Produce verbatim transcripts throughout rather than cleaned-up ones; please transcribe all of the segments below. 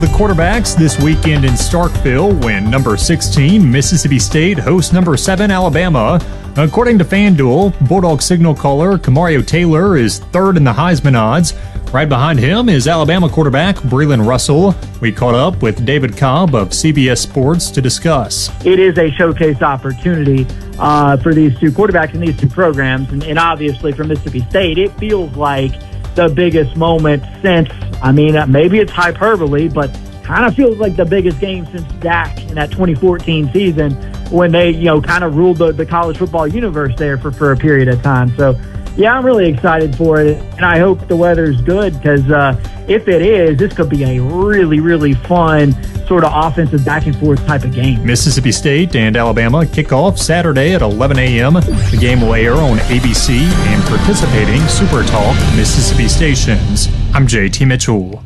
The quarterbacks this weekend in Starkville when number sixteen, Mississippi State, hosts number seven, Alabama. According to FanDuel, Bulldog signal caller Kamario Taylor is third in the Heisman odds. Right behind him is Alabama quarterback Breland Russell. We caught up with David Cobb of C B S Sports to discuss. It is a showcase opportunity uh, for these two quarterbacks in these two programs. And, and obviously for Mississippi State, it feels like the biggest moment since, I mean, maybe it's hyperbole, but kind of feels like the biggest game since Dak in that twenty fourteen season when they, you know, kind of ruled the, the college football universe there for, for a period of time. So, yeah, I'm really excited for it, and I hope the weather's good because uh, if it is, this could be a really, really fun sort of offensive back-and-forth type of game. Mississippi State and Alabama kick off Saturday at eleven a.m. The game will air on A B C and participating Super Talk Mississippi stations. I'm J T Mitchell.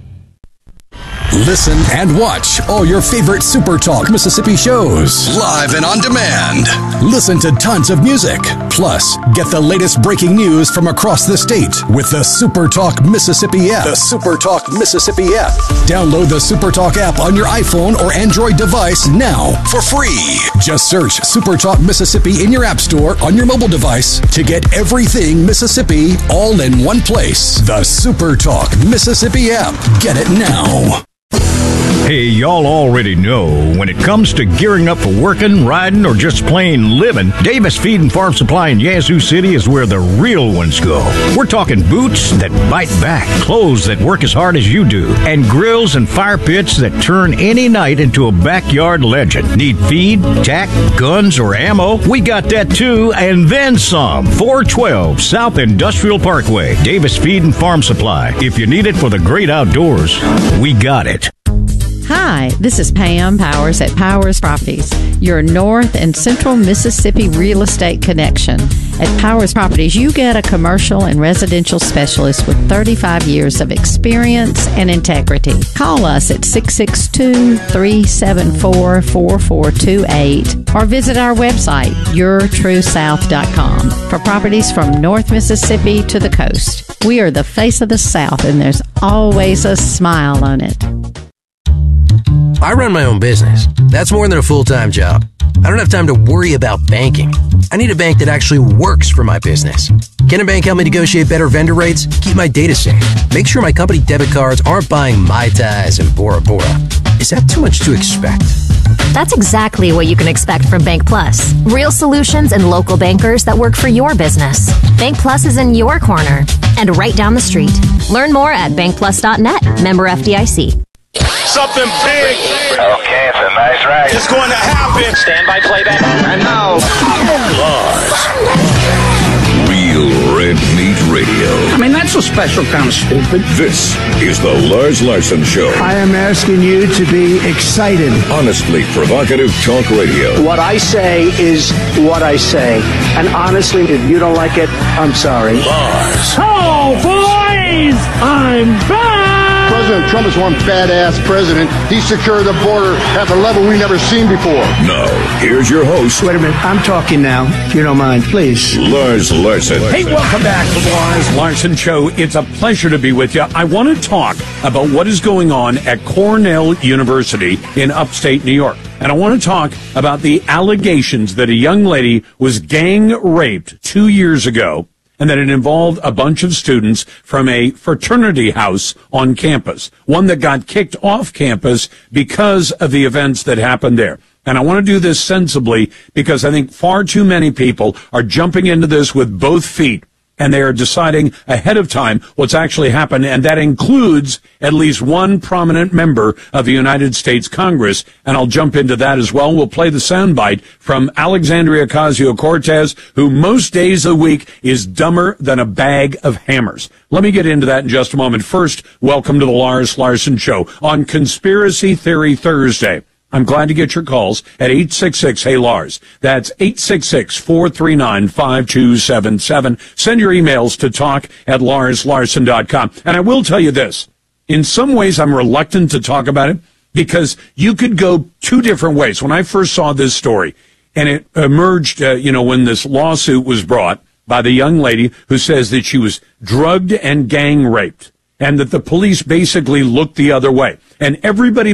Listen and watch all your favorite Super Talk Mississippi shows live and on demand. Listen to tons of music. Plus, get the latest breaking news from across the state with the Super Talk Mississippi app. The Super Talk Mississippi app. Download the Super Talk app on your iPhone or Android device now for free. Just search Super Talk Mississippi in your app store on your mobile device to get everything Mississippi all in one place. The Super Talk Mississippi app. Get it now. Hey, y'all already know when it comes to gearing up for working, riding, or just plain living, Davis Feed and Farm Supply in Yazoo City is where the real ones go. We're talking boots that bite back, clothes that work as hard as you do, and grills and fire pits that turn any night into a backyard legend. Need feed, tack, guns, or ammo? We got that too, and then some. four twelve South Industrial Parkway, Davis Feed and Farm Supply. If you need it for the great outdoors, we got it. Hi, this is Pam Powers at Powers Properties, your North and Central Mississippi real estate connection. At Powers Properties, you get a commercial and residential specialist with thirty-five years of experience and integrity. Call us at six six two, three seven four, four four two eight or visit our website, your true south dot com, for properties from North Mississippi to the coast. We are the face of the South, and there's always a smile on it. I run my own business. That's more than a full-time job. I don't have time to worry about banking. I need a bank that actually works for my business. Can a bank help me negotiate better vendor rates? Keep my data safe. Make sure my company debit cards aren't buying Mai Tais and Bora Bora. Is that too much to expect? That's exactly what you can expect from Bank Plus. Real solutions and local bankers that work for your business. Bank Plus is in your corner and right down the street. Learn more at bank plus dot net. Member F D I C. Something big. Okay, it's a nice ride. It's going to happen. Stand by playback. And now, Lars. Real Red Meat Radio. I mean, that's a special kind of stupid. This is the Lars Larson Show. I am asking you to be excited. Honestly provocative talk radio. What I say is what I say. And honestly, if you don't like it, I'm sorry. Lars. Oh, boys! I'm back! President Trump is one badass president. He secured the border at the level we never seen before. Now, here's your host. Wait a minute. I'm talking now, if you don't mind, please. Lars Larson. Hey, welcome back to the Lars Larson Show. It's a pleasure to be with you. I want to talk about what is going on at Cornell University in upstate New York. And I want to talk about the allegations that a young lady was gang raped two years ago, and that it involved a bunch of students from a fraternity house on campus, one that got kicked off campus because of the events that happened there. And I want to do this sensibly because I think far too many people are jumping into this with both feet, and they are deciding ahead of time what's actually happened, and that includes at least one prominent member of the United States Congress, and I'll jump into that as well. We'll play the soundbite from Alexandria Ocasio-Cortez, who most days of the week is dumber than a bag of hammers. Let me get into that in just a moment. First, welcome to the Lars Larson Show on Conspiracy Theory Thursday. I'm glad to get your calls at eight six six, hey Lars. That's eight six six, four three nine, five two seven seven. Send your emails to talk at lars larson dot com. And I will tell you this. In some ways, I'm reluctant to talk about it because you could go two different ways. When I first saw this story, and it emerged, uh, you know, when this lawsuit was brought by the young lady who says that she was drugged and gang raped. and that the police basically looked the other way. And everybody